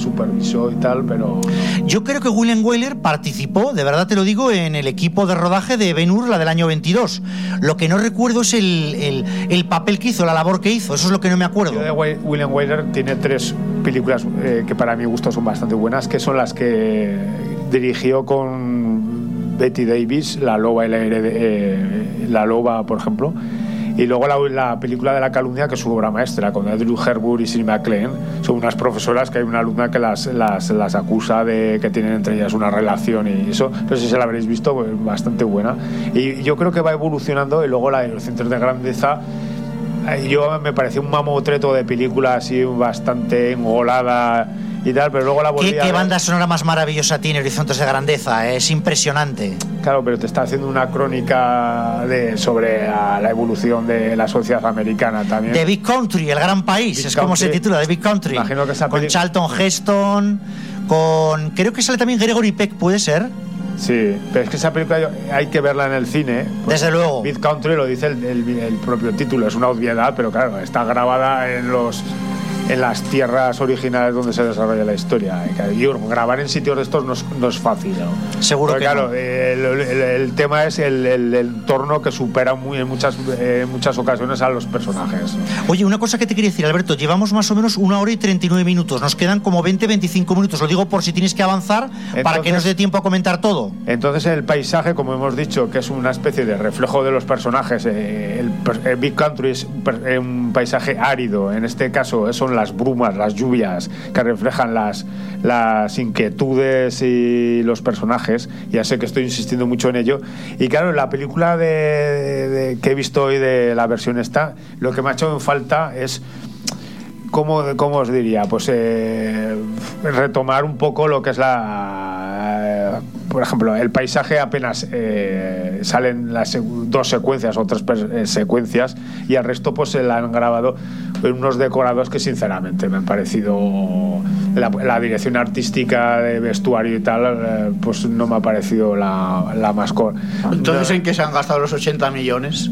supervisó y tal, pero... Yo creo que William Wyler participó, de verdad te lo digo, en el equipo de rodaje de Ben-Hur, la del año 22. Lo que no recuerdo es el papel que hizo, la labor que hizo, eso es lo que no me acuerdo. William Wyler tiene 3 películas que para mi gusto son bastante buenas, que son las que dirigió con Bette Davis, La Loba, La Loba, por ejemplo. Y luego la película de la calumnia, que es su obra maestra, con Drew Herwood y Shirley MacLaine. Son unas profesoras que hay una alumna que las acusa de que tienen entre ellas una relación y eso. No sé si la habréis visto, pues, bastante buena. Y yo creo que va evolucionando. Y luego la de Los Centros de Grandeza, me pareció un mamotreto de película así bastante engolada y tal, pero luego la volví a ver. ¿Qué banda sonora más maravillosa tiene Horizontes de Grandeza? Es impresionante. Claro, pero te está haciendo una crónica sobre la evolución de la sociedad americana también. The Big Country, el gran país, Big es Country. Como se titula, The Big Country. Imagino que esa con Charlton Heston, creo que sale también Gregory Peck, ¿puede ser? Sí, pero es que esa película hay que verla en el cine. Desde luego. Big Country lo dice el propio título, es una obviedad, pero claro, está grabada en las tierras originales donde se desarrolla la historia. Y grabar en sitios de estos no es fácil, ¿no? Seguro. Porque, que claro, no. El tema es el entorno que supera en muchas ocasiones a los personajes. Oye, una cosa que te quería decir, Alberto, llevamos más o menos 1 hora y 39 minutos, nos quedan como 20-25 minutos, lo digo por si tienes que avanzar. Entonces, para que nos dé tiempo a comentar todo. Entonces el paisaje, como hemos dicho, que es una especie de reflejo de los personajes, el Big Country es un paisaje árido, en este caso son las brumas, las lluvias que reflejan las inquietudes y los personajes. Ya sé que estoy insistiendo mucho en ello. Y claro, la película que he visto hoy de la versión esta, lo que me ha hecho en falta es, ¿cómo os diría? Pues retomar un poco lo que es por ejemplo, el paisaje apenas salen las 2 secuencias o 3 secuencias, y el resto pues se la han grabado en unos decorados que sinceramente me han parecido, la dirección artística de vestuario y tal, pues no me ha parecido la más Entonces, ¿en qué se han gastado los 80 millones?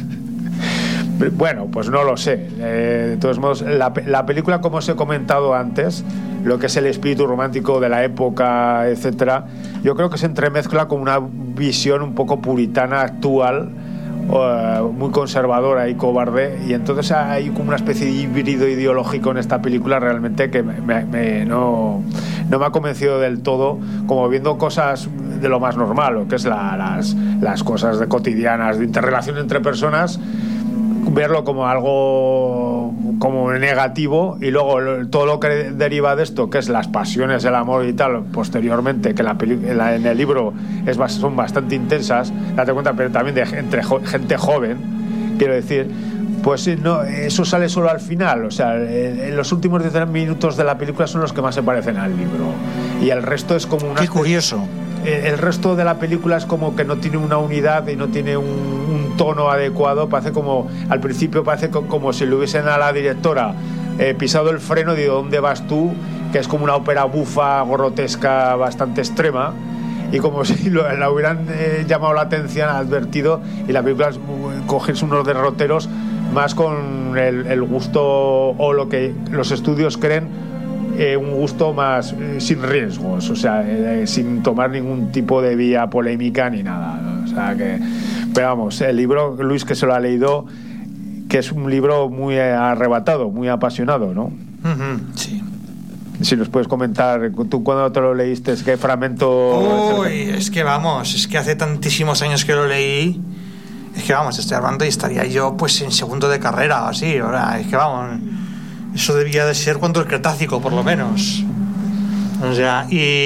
Bueno, pues no lo sé. De todos modos, la película, como os he comentado antes, lo que es el espíritu romántico de la época, etcétera, yo creo que se entremezcla con una visión un poco puritana actual, muy conservadora y cobarde, y entonces hay como una especie de híbrido ideológico en esta película realmente que no me ha convencido del todo, como viendo cosas de lo más normal, lo que es las cosas cotidianas de interrelación entre personas, verlo como algo como negativo, y luego todo lo que deriva de esto, que es las pasiones, el amor y tal, posteriormente, que en el libro son bastante intensas, date cuenta, pero también entre gente joven, quiero decir, pues no, eso sale solo al final. O sea, en los últimos 10 minutos de la película son los que más se parecen al libro, y el resto es como una... Qué curioso. El resto de la película es como que no tiene una unidad y no tiene un tono adecuado. Parece como, al principio parece como si le hubiesen a la directora pisado el freno y digo, ¿dónde vas tú? Que es como una ópera bufa, grotesca, bastante extrema, y como si la hubieran llamado la atención, advertido, y la película cogerse unos derroteros más con el gusto, o lo que los estudios creen, un gusto más sin riesgos, o sea, sin tomar ningún tipo de vía polémica ni nada, ¿no? O sea que, pero vamos, el libro, Luis, que se lo ha leído, que es un libro muy arrebatado, muy apasionado, ¿no? Sí. Si nos puedes comentar, tú cuando te lo leíste, ¿qué fragmento? Uy, es que hace tantísimos años que lo leí, es que vamos, estoy hablando y estaría yo pues en segundo de carrera o así, ahora, es que vamos, eso debía de ser cuando el Cretácico, por lo menos. O sea,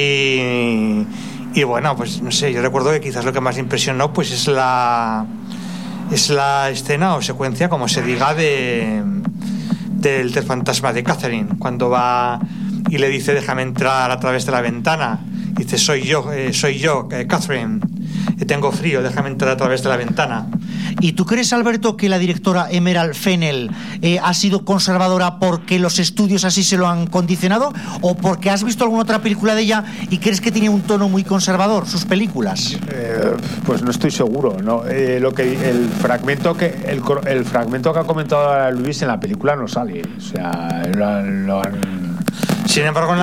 y bueno, pues no sé, yo recuerdo que quizás lo que más impresionó pues es la escena o secuencia, como se diga, del fantasma de Catherine, cuando va y le dice, déjame entrar a través de la ventana. Y dice, soy yo, Catherine, tengo frío, déjame entrar a través de la ventana. ¿Y tú crees, Alberto, que la directora Emerald Fennell ha sido conservadora porque los estudios así se lo han condicionado, o porque has visto alguna otra película de ella y crees que tiene un tono muy conservador sus películas? Pues no estoy seguro, ¿no? El fragmento que ha comentado Luis en la película no sale, o sea, lo han... Sin embargo,